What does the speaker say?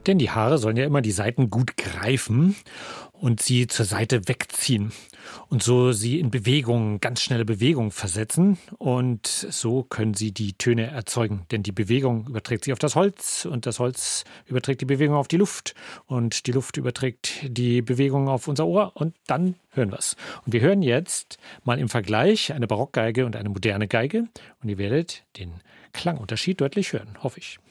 Denn die Haare sollen ja immer die Saiten gut greifen und sie zur Seite wegziehen. Und so sie in Bewegung, ganz schnelle Bewegung versetzen. Und so können sie die Töne erzeugen. Denn die Bewegung überträgt sich auf das Holz und das Holz überträgt die Bewegung auf die Luft. Und die Luft überträgt die Bewegung auf unser Ohr und dann hören wir es. Und wir hören jetzt mal im Vergleich eine Barockgeige und eine moderne Geige. Und ihr werdet den Klangunterschied deutlich hören, hoffe ich.